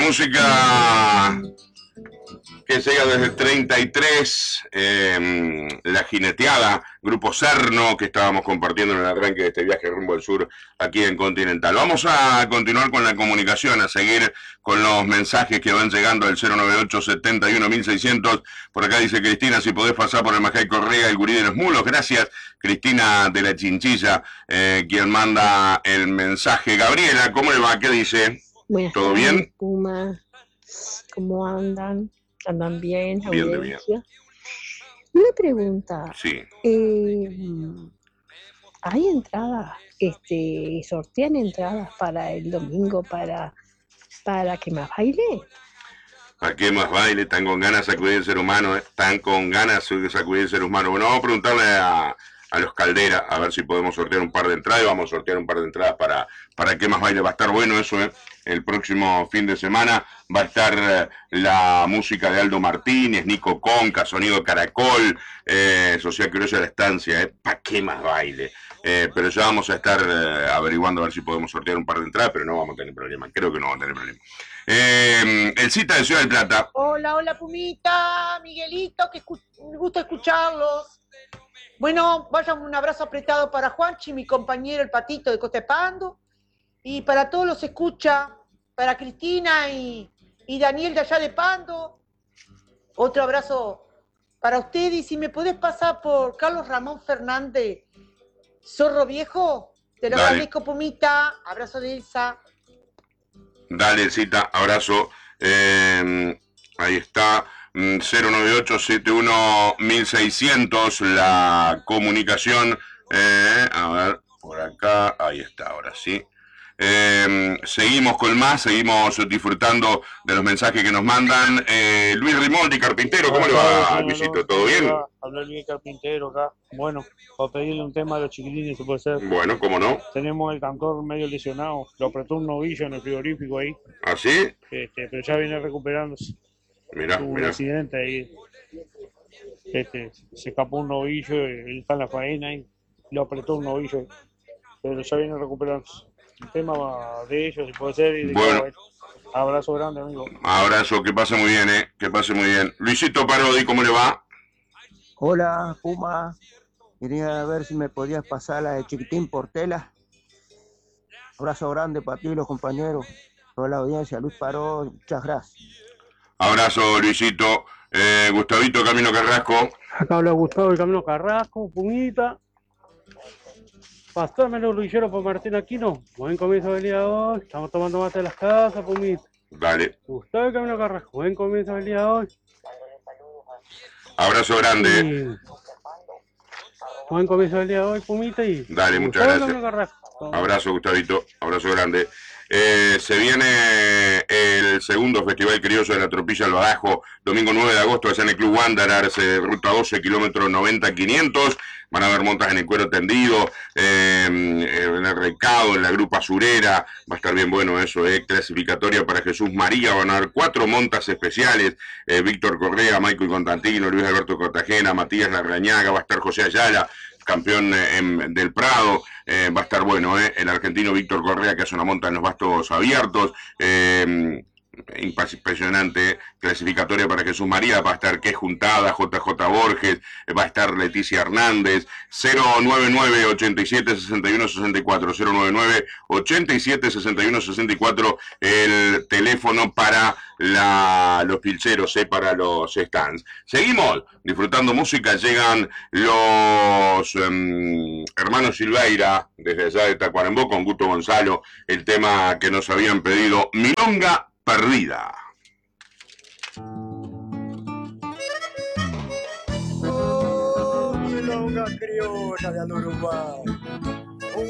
música que llega desde el 33, La Jineteada, Grupo Cerno, que estábamos compartiendo en el arranque de este viaje rumbo al sur aquí en Continental. Vamos a continuar con la comunicación, a seguir con los mensajes que van llegando al 098-71-1600. Por acá dice Cristina, si podés pasar por el Majay Correa, el gurí de los mulos. Gracias, Cristina de la Chinchilla, quien manda el mensaje. Gabriela, ¿cómo le va? ¿Qué dice? Buenas ¿Todo tardes, bien? Puma. ¿Cómo andan? ¿Andan bien? Bien de bien. Una pregunta. Sí. ¿Hay entradas? ¿Sortean entradas para el domingo para que más baile? ¿Para qué más baile? Están con ganas de sacudir el ser humano, Están con ganas de sacudir el ser humano. Bueno, vamos a preguntarle a los Caldera, a ver si podemos sortear un par de entradas. Y vamos a sortear un par de entradas para qué más baile. Va a estar bueno eso, El próximo fin de semana va a estar la música de Aldo Martínez, Nico Conca, Sonido Caracol, Social Criolla de la Estancia, ¿Para qué más baile? Pero ya vamos a estar averiguando a ver si podemos sortear un par de entradas, pero no vamos a tener problema. Creo que no vamos a tener problema. El Cita de Ciudad del Plata. Hola Pumita, Miguelito, que me gusta escucharlos. Bueno, vayan un abrazo apretado para Juanchi, mi compañero el Patito de Costa de Pando, y para todos los escucha, para Cristina y Daniel de allá de Pando. Otro abrazo para ustedes, y si me podés pasar por Carlos Ramón Fernández, Zorro Viejo, te lo agradezco, Pumita. Abrazo de Elsa. Dale, Cita, abrazo. Ahí está. 098-71-1600, la comunicación. A ver, por acá. Ahí está, ahora sí. Seguimos con más, seguimos disfrutando de los mensajes que nos mandan. Luis Rimoldi, carpintero, ¿cómo le va, Luisito? ¿Todo bien? Habla Luis Carpintero acá. Bueno, para pedirle un tema a los chiquilines, ¿se puede ser? Bueno, ¿cómo no? Tenemos el cantor medio lesionado, lo apretó un novillo en el frigorífico ahí. ¿Ah, sí? Pero ya viene recuperándose. Mirá, Tuvo un accidente ahí. Se escapó un novillo, él está en la faena y lo apretó un novillo, pero ya viene recuperándose. El tema de ellos, si puede ser. Y de bueno. Abrazo grande, amigo. Abrazo, que pase muy bien, Que pase muy bien. Luisito Parodi, ¿cómo le va? Hola, Puma. Quería ver si me podías pasar la de Chiquitín Portela. Abrazo grande para ti y los compañeros. Toda la audiencia, Luis Parodi, muchas gracias. Abrazo, Luisito. Gustavito Camino Carrasco. Acá habla Gustavo del Camino Carrasco, Pumita. Pastámelo, Luillero, por Martín Aquino. Buen comienzo del día de hoy. Estamos tomando mate de las casas, Pumita. Dale. Gustavo del Camino Carrasco. Buen comienzo del día de hoy. Abrazo grande. Buen comienzo del día de hoy, Pumita. Y dale, muchas gracias. Abrazo, Gustavito. Abrazo grande. Se viene el segundo Festival Criollo de la Tropilla al Badajo, domingo 9 de agosto, allá en el Club Wanderers, ruta 12, kilómetro 90-500. Van a haber montas en el cuero tendido, en el recado, en la grupa surera. Va a estar bien bueno eso, clasificatoria para Jesús María. Van a haber 4 montas especiales. Víctor Correa, Michael Constantino, Luis Alberto Cortajena, Matías Larrañaga, va a estar José Ayala, campeón del Prado. Va a estar bueno, el argentino Víctor Correa, que hace una monta en los bastos abiertos. Impresionante, clasificatoria para Jesús María. Va a estar Que Juntada, JJ Borges, va a estar Leticia Hernández. 099-87-61-64, 099-87-61-64, el teléfono para los pilcheros, para los stands. Seguimos disfrutando música. Llegan los hermanos Silveira desde allá de Tacuarembó con Gusto Gonzalo, el tema que nos habían pedido, Milonga Perdida. Oh, milonga criolla de Uruguay.